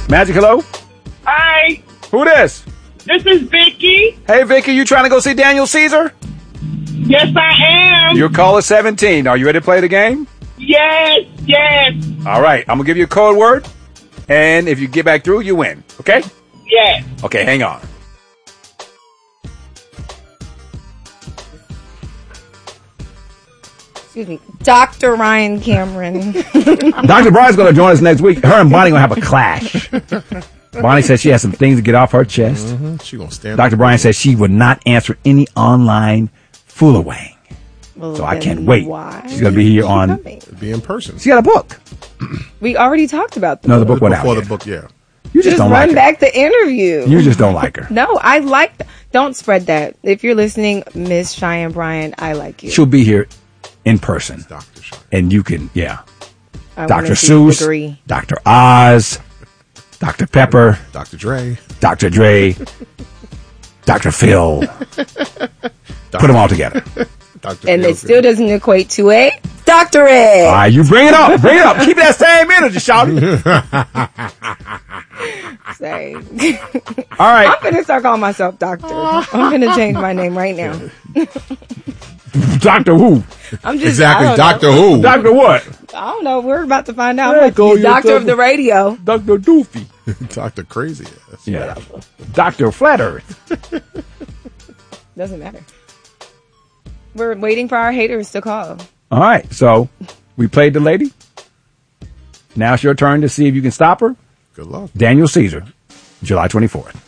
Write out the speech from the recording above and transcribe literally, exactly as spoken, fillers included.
Magic, hello? Hi, Who this? this is Vicky. Hey, Vicky, you trying to go see Daniel Caesar? Yes, I am. Your call is seventeen. Are you ready to play the game? Yes, yes, All right, I'm going to give you a code word, and if you get back through, you win, okay? yes. Okay, hang on. Excuse me. Doctor Ryan Cameron. Doctor Brian's going to join us next week. Her and Bonnie going to have a clash. Bonnie says she has some things to get off her chest. Mm-hmm. She gonna stand. Doctor Brian says she would not answer any online fool-a-wang. Well, So I then can't wait. Why? She's going to be here She's on... coming. be in person. She got a book. We already talked about the No, the book. book went out Before the yet. book, yeah. You just, Just don't run like back the interview. her. You just don't like her. No, I like. Th- don't spread that. If you're listening, Miss Cheyenne Bryan, I like you. She'll be here in person. Doctor Shine. And you can, yeah. I wanna Doctor see the Seuss, degree. Doctor Oz, Doctor Pepper, Doctor Dre. Doctor Dre, Doctor Phil. Put them all together. Doctor And Phil. it still doesn't equate to a doctorate. All right, you bring it up. Bring it up. Keep that same energy, shouty. Say. All right. I'm gonna start calling myself doctor. I'm gonna change my name right now. Doctor who? I'm just Exactly, I don't Doctor know. Who. Doctor what? I don't know. We're about to find out. Yeah, What go the doctor yourself. of the radio. Doctor Doofy. Doctor Crazy ass. Yeah. Doctor Flat Earth. Doesn't matter. We're waiting for our haters to call. All right. So we played the lady. Now it's your turn to see if you can stop her. Good luck. Daniel Caesar, July twenty-fourth.